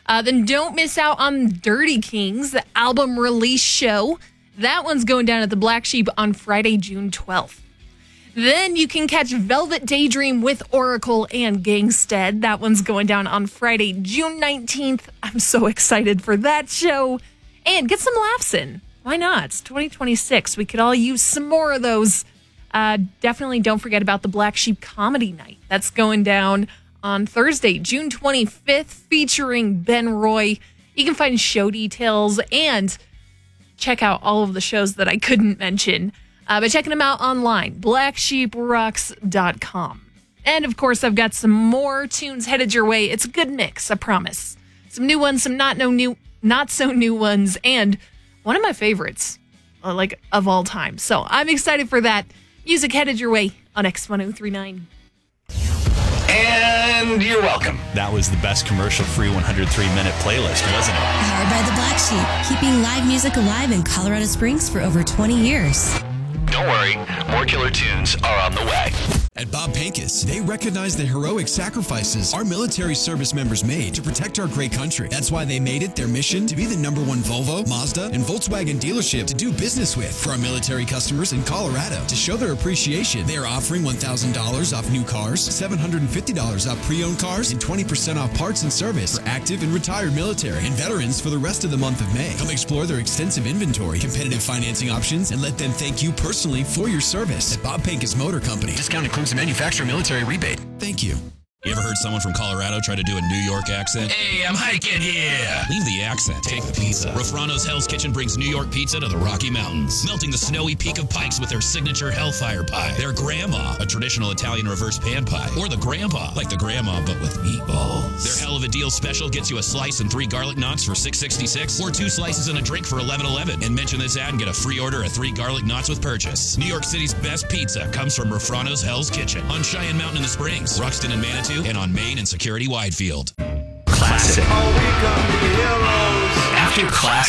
Then don't miss out on Dirty Kings, the album release show. That one's going down at the Black Sheep on Friday, June 12th. Then you can catch Velvet Daydream with Oracle and Gangstead. That one's going down on Friday, June 19th. I'm so excited for that show. And get some laughs in. Why not? It's 2026. We could all use some more of those. Definitely don't forget about the Black Sheep Comedy Night. That's going down on Thursday, June 25th, featuring Ben Roy. You can find show details and check out all of the shows that I couldn't mention by checking them out online, blacksheeprocks.com. And, of course, I've got some more tunes headed your way. It's a good mix, I promise. Some new ones, some not so new ones, and one of my favorites, of all time. So I'm excited for that. Music headed your way on X1039. And you're welcome. That was the best commercial-free 103-minute playlist, wasn't it? Powered by the Black Sheep, keeping live music alive in Colorado Springs for over 20 years. Don't worry, more killer tunes are on the way. At Bob Pincus, they recognize the heroic sacrifices our military service members made to protect our great country. That's why they made it their mission to be the #1 Volvo, Mazda, and Volkswagen dealership to do business with. For our military customers in Colorado, to show their appreciation, they are offering $1,000 off new cars, $750 off pre-owned cars, and 20% off parts and service for active and retired military and veterans for the rest of the month of May. Come explore their extensive inventory, competitive financing options, and let them thank you personally for your service. At Bob Pincus Motor Company. Discount includes a manufacturer military rebate. Thank you. You ever heard someone from Colorado try to do a New York accent? Hey, I'm hiking here. Leave the accent. Take the pizza. Rafrano's Hell's Kitchen brings New York pizza to the Rocky Mountains, melting the snowy peak of Pikes with their signature Hellfire Pie. Their Grandma, a traditional Italian reverse pan pie. Or the Grandpa, like the Grandma but with meatballs. Their Hell of a Deal special gets you a slice and 3 garlic knots for $6.66, or 2 slices and a drink for $11.11. And mention this ad and get a free order of 3 garlic knots with purchase. New York City's best pizza comes from Rafrano's Hell's Kitchen on Cheyenne Mountain in the Springs, Ruxton and Manitou, and on Main and Security Widefield. Classic. After classic.